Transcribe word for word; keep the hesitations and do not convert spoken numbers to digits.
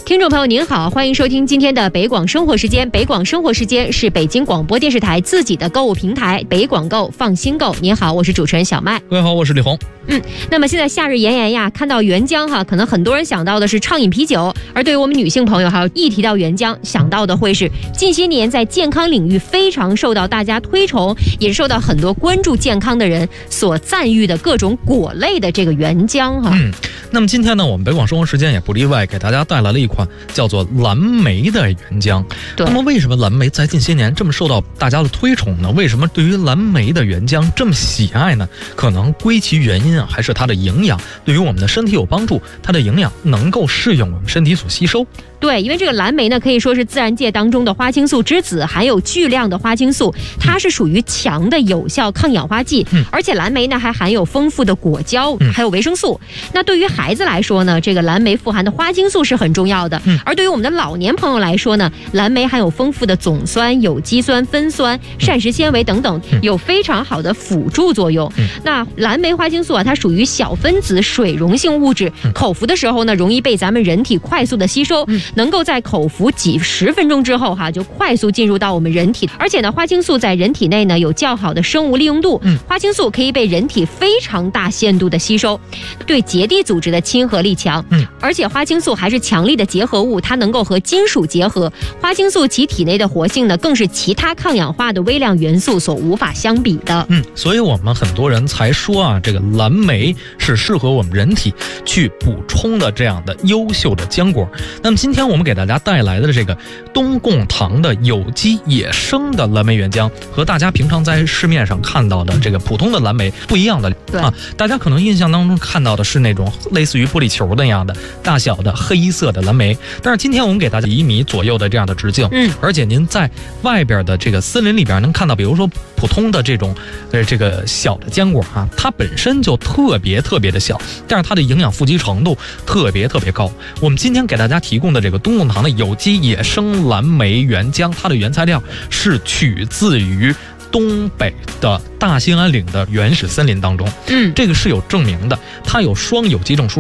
听众朋友您好，欢迎收听今天的北广生活时间。北广生活时间是北京广播电视台自己的购物平台，北广购放心购。您好，我是主持人小麦。 各位好，我是李红。 嗯，那么现在夏日炎炎呀，看到原浆哈，可能很多人想到的是畅饮啤酒，而对于我们女性朋友，还有一提到原浆，想到的会是近些年在健康领域非常受到大家推崇，也受到很多关注健康的人所赞誉的各种果类的这个原浆哈。 嗯，那么今天呢，我们北广生活时间也不例外，给大家带来了一款叫做蓝莓的原浆。那么为什么蓝莓在近些年这么受到大家的推崇呢？为什么对于蓝莓的原浆这么喜爱呢？可能归其原因啊，还是它的营养对于我们的身体有帮助，它的营养能够适应我们身体所吸收。 对，因为这个蓝莓呢，可以说是自然界当中的花青素之子，含有巨量的花青素，它是属于强的有效抗氧化剂，嗯、而且蓝莓呢还含有丰富的果胶，还有维生素。嗯、那对于孩子来说呢，这个蓝莓富含的花青素是很重要的，嗯、而对于我们的老年朋友来说呢，蓝莓含有丰富的总酸、有机酸、酚酸、膳食纤维等等，有非常好的辅助作用。嗯、那蓝莓花青素啊，它属于小分子水溶性物质，嗯、口服的时候呢，容易被咱们人体快速的吸收。嗯能够在口服几十分钟之后哈，就快速进入到我们人体，而且呢，花青素在人体内呢有较好的生物利用度，嗯，花青素可以被人体非常大限度的吸收，对结缔组织的亲和力强，嗯，而且花青素还是强力的结合物，它能够和金属结合，花青素其体内的活性呢，更是其他抗氧化的微量元素所无法相比的， 嗯，所以我们很多人才说啊，这个蓝莓是适合我们人体去补充的这样的优秀的浆果。那么今天我们给大家带来的这个东贡堂的有机野生的蓝莓原浆，和大家平常在市面上看到的这个普通的蓝莓不一样的啊。大家可能印象当中看到的是那种类似于玻璃球那样的大小的黑色的蓝莓，但是今天我们给大家一米左右的这样的直径，嗯，而且您在外边的这个森林里边能看到，比如说普通的这种呃这个小的浆果啊，它本身就特别特别的小，但是它的营养富集程度特别特别高。我们今天给大家提供的这个东贡堂的有机野生蓝莓原浆，它的原材料是取自于东北的大兴安岭的原始森林当中，嗯，这个是有证明的，它有双有机证书。